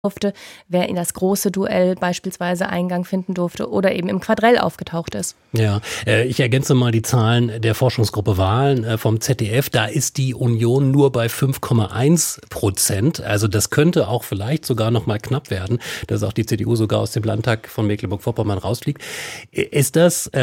durfte, wer in das große Duell beispielsweise Eingang finden durfte oder eben im Quadrell aufgetaucht ist. Ja, ich ergänze mal die Zahlen der Forschungsgruppe Wahlen vom ZDF. Da ist die Union nur bei 5,1%. Also das könnte auch vielleicht sogar noch mal knapp werden, dass auch die CDU sogar aus dem Landtag von Mecklenburg-Vorpommern rausfliegt. Ist das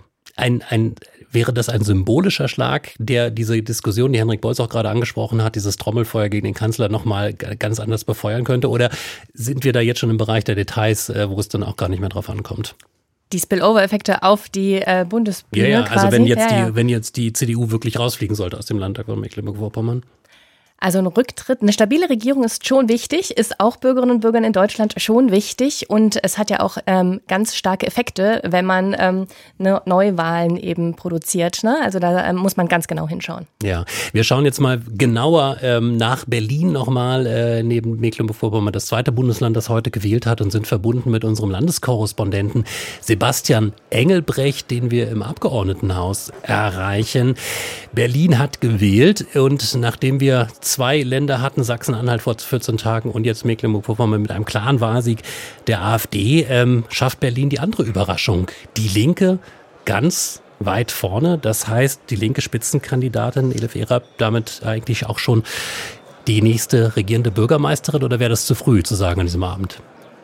wäre das ein symbolischer Schlag, der diese Diskussion, die Henrik Beuys auch gerade angesprochen hat, dieses Trommelfeuer gegen den Kanzler nochmal ganz anders befeuern könnte? Oder sind wir da jetzt schon im Bereich der Details, wo es dann auch gar nicht mehr drauf ankommt? Die Spillover-Effekte auf die Bundesbühne quasi? Also wenn jetzt die CDU wirklich rausfliegen sollte aus dem Landtag von Mecklenburg-Vorpommern? Also ein Rücktritt, eine stabile Regierung ist schon wichtig, ist auch Bürgerinnen und Bürgern in Deutschland schon wichtig und es hat ja auch ganz starke Effekte, wenn man Neuwahlen eben produziert. Ne? Also da muss man ganz genau hinschauen. Ja, wir schauen jetzt mal genauer nach Berlin nochmal, neben Mecklenburg-Vorpommern das zweite Bundesland, das heute gewählt hat, und sind verbunden mit unserem Landeskorrespondenten Sebastian Engelbrecht, den wir im Abgeordnetenhaus erreichen. Berlin hat gewählt und nachdem wir 2 Länder hatten, Sachsen-Anhalt vor 14 Tagen und jetzt Mecklenburg-Vorpommern mit einem klaren Wahlsieg der AfD, schafft Berlin die andere Überraschung. Die Linke ganz weit vorne. Das heißt, die linke Spitzenkandidatin Elif Erab damit eigentlich auch schon die nächste regierende Bürgermeisterin, oder wäre das zu früh zu sagen an diesem Abend?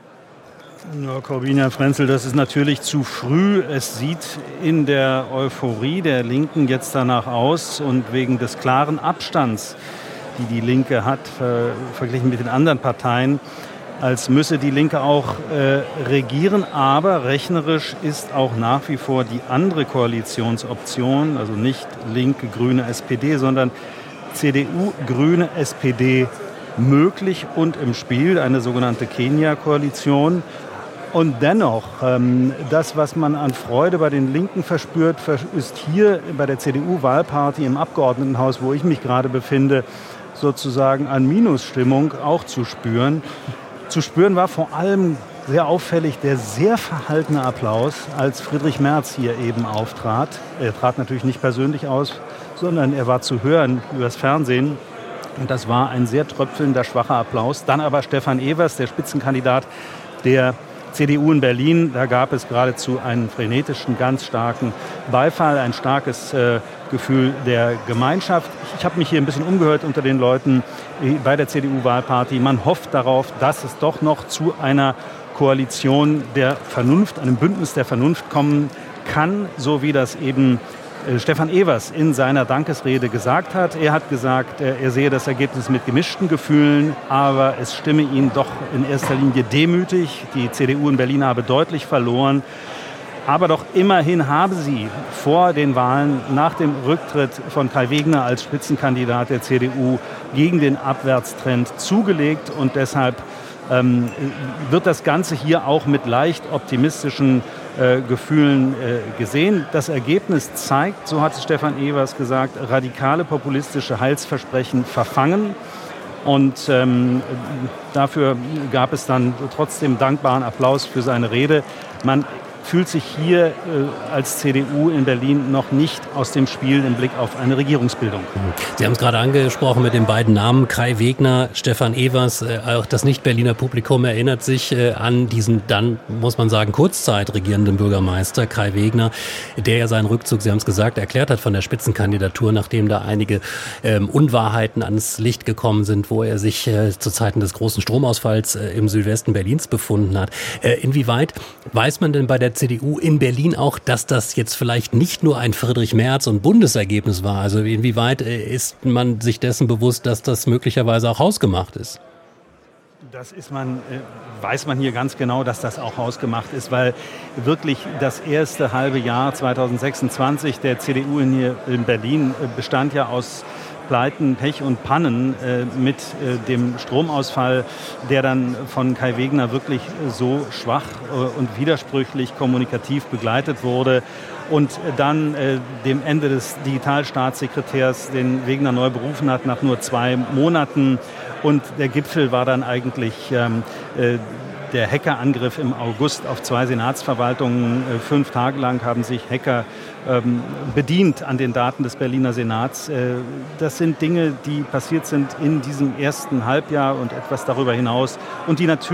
Ja, Corbina Frenzel, das ist natürlich zu früh. Es sieht in der Euphorie der Linken jetzt danach aus und wegen des klaren Abstands, die Linke hat, verglichen mit den anderen Parteien, als müsse die Linke auch regieren. Aber rechnerisch ist auch nach wie vor die andere Koalitionsoption, also nicht Linke, Grüne, SPD, sondern CDU, Grüne, SPD möglich und im Spiel, eine sogenannte Kenia-Koalition. Und dennoch, das, was man an Freude bei den Linken verspürt, ist hier bei der CDU-Wahlparty im Abgeordnetenhaus, wo ich mich gerade befinde, sozusagen an Minusstimmung auch zu spüren. Zu spüren war vor allem sehr auffällig der sehr verhaltene Applaus, als Friedrich Merz hier eben auftrat. Er trat natürlich nicht persönlich aus, sondern er war zu hören übers Fernsehen. Und das war ein sehr tröpfelnder, schwacher Applaus. Dann aber Stefan Evers, der Spitzenkandidat der CDU in Berlin. Da gab es geradezu einen frenetischen, ganz starken Beifall, ein starkes Gefühl der Gemeinschaft. Ich habe mich hier ein bisschen umgehört unter den Leuten bei der CDU-Wahlparty. Man hofft darauf, dass es doch noch zu einer Koalition der Vernunft, einem Bündnis der Vernunft kommen kann, so wie das eben Stefan Evers in seiner Dankesrede gesagt hat. Er hat gesagt, er sehe das Ergebnis mit gemischten Gefühlen, aber es stimme ihn doch in erster Linie demütig. Die CDU in Berlin habe deutlich verloren. Aber doch immerhin habe sie vor den Wahlen nach dem Rücktritt von Kai Wegner als Spitzenkandidat der CDU gegen den Abwärtstrend zugelegt. Und deshalb wird das Ganze hier auch mit leicht optimistischen Gefühlen gesehen. Das Ergebnis zeigt, so hat Stefan Evers gesagt, radikale populistische Heilsversprechen verfangen. Und dafür gab es dann trotzdem dankbaren Applaus für seine Rede. Man fühlt sich hier als CDU in Berlin noch nicht aus dem Spiel im Blick auf eine Regierungsbildung. Sie haben es gerade angesprochen mit den beiden Namen, Kai Wegner, Stefan Evers. Auch das Nicht-Berliner Publikum erinnert sich an diesen dann, muss man sagen, Kurzzeit regierenden Bürgermeister Kai Wegner, der ja seinen Rückzug, Sie haben es gesagt, erklärt hat von der Spitzenkandidatur, nachdem da einige Unwahrheiten ans Licht gekommen sind, wo er sich zu Zeiten des großen Stromausfalls im Südwesten Berlins befunden hat. Inwieweit weiß man denn bei der CDU in Berlin auch, dass das jetzt vielleicht nicht nur ein Friedrich Merz und Bundesergebnis war? Also inwieweit ist man sich dessen bewusst, dass das möglicherweise auch hausgemacht ist? Weiß man hier ganz genau, dass das auch hausgemacht ist, weil wirklich das erste halbe Jahr 2026 der CDU in Berlin bestand ja aus Pleiten, Pech und Pannen mit dem Stromausfall, der dann von Kai Wegner wirklich so schwach und widersprüchlich kommunikativ begleitet wurde. Und dann dem Ende des Digitalstaatssekretärs, den Wegner neu berufen hat, nach nur 2 Monaten. Und der Gipfel war dann eigentlich der Hackerangriff im August auf 2 Senatsverwaltungen. 5 Tage lang haben sich Hacker bedient an den Daten des Berliner Senats. Das sind Dinge, die passiert sind in diesem ersten Halbjahr und etwas darüber hinaus und die natürlich